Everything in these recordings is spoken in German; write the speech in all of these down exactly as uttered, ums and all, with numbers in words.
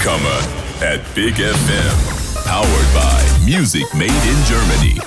Newcomer at Big F M. Powered by Music Made in Germany.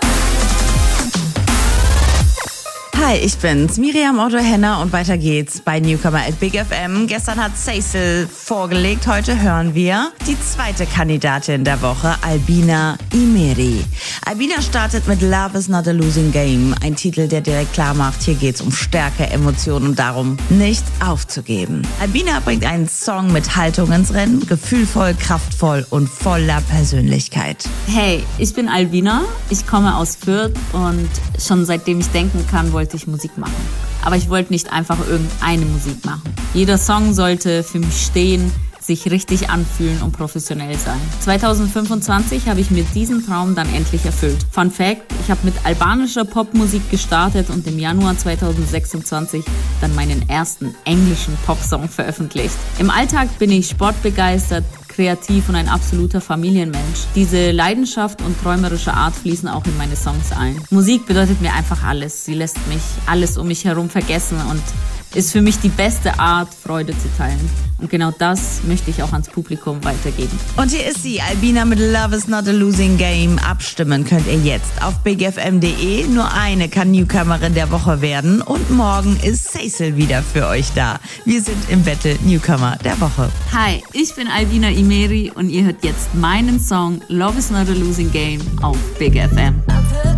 Hi, ich bin's, Miriam Otto Henner und weiter geht's bei Newcomer at Big F M. Gestern hat Cecil vorgelegt, heute hören wir die zweite Kandidatin der Woche, Albina Imeri. Albina startet mit Love is not a losing game, ein Titel, der direkt klar macht, hier geht's um Stärke, Emotionen und darum, nicht aufzugeben. Albina bringt einen Song mit Haltung ins Rennen, gefühlvoll, kraftvoll und voller Persönlichkeit. Hey, ich bin Albina, ich komme aus Fürth und schon seitdem ich denken kann, wollte ich Musik machen. Aber ich wollte nicht einfach irgendeine Musik machen. Jeder Song sollte für mich stehen, sich richtig anfühlen und professionell sein. zwanzig fünfundzwanzig habe ich mir diesen Traum dann endlich erfüllt. Fun Fact, ich habe mit albanischer Popmusik gestartet und im Januar zwanzig sechsundzwanzig dann meinen ersten englischen Popsong veröffentlicht. Im Alltag bin ich sportbegeistert, kreativ und ein absoluter Familienmensch. Diese Leidenschaft und träumerische Art fließen auch in meine Songs ein. Musik bedeutet mir einfach alles. Sie lässt mich alles um mich herum vergessen und ist für mich die beste Art, Freude zu teilen. Und genau das möchte ich auch ans Publikum weitergeben. Und hier ist sie, Albina mit Love is not a losing game. Abstimmen könnt ihr jetzt auf big f m punkt d e. Nur eine kann Newcomerin der Woche werden. Und morgen ist Cecil wieder für euch da. Wir sind im Battle Newcomer der Woche. Hi, ich bin Albina Imeri und ihr hört jetzt meinen Song Love is not a losing game auf Big F M.